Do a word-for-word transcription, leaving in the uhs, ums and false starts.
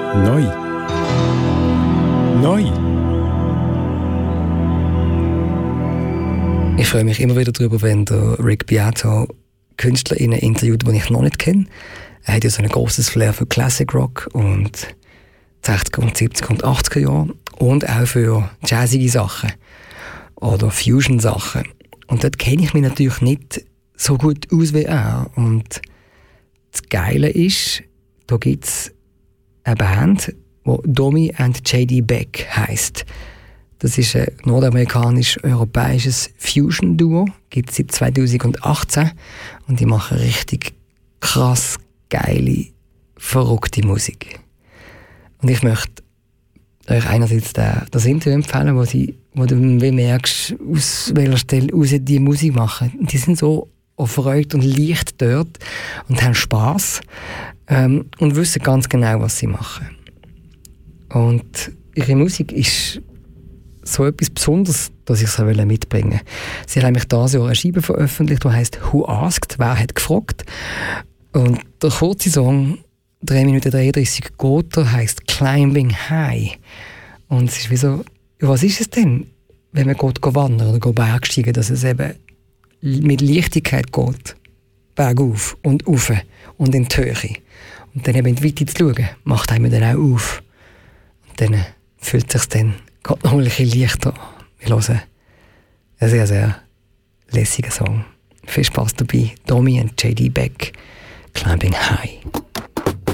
Neu. Neu. Ich freue mich immer wieder darüber, wenn der Rick Beato KünstlerInnen interviewt, die ich noch nicht kenne. Er hat ja so ein grosses Flair für Classic Rock und sechziger und siebziger und achtziger Jahre und auch für jazzige Sachen oder Fusion-Sachen. Und dort kenne ich mich natürlich nicht so gut aus wie er. Und das Geile ist, da gibt es eine Band, die Domi and J D Beck heisst. Das ist ein nordamerikanisch-europäisches Fusion-Duo, gibt es seit zweitausendachtzehn und die machen richtig krass geile, verrückte Musik. Und ich möchte euch einerseits das Interview empfehlen, wo, sie, wo du merkst, aus welcher Stelle raus die Musik machen. Die sind so erfreut und leicht dort und haben Spass ähm, und wissen ganz genau, was sie machen. Und ihre Musik ist so etwas Besonderes, dass ich es mitbringen wollte. Sie haben nämlich dieses Jahr eine Scheibe veröffentlicht, die heisst «Who Asked?», «Wer hat gefragt?». Und der kurze Song, drei Minuten dreiunddreißig, geht, der heisst «Climbing High». Und es ist wie so, was ist es denn, wenn man geht, geht wandern oder geht Bergsteigen, dass es eben mit Leichtigkeit geht, bergauf und rauf und in die Höhe. Und dann eben in die Weite zu schauen, macht einem dann auch auf. Und dann fühlt es sich dann gerade noch ein bisschen leichter an. Wir hören einen sehr, sehr lässigen Song. Viel Spaß dabei. Domi and J D Beck, «Climbing High».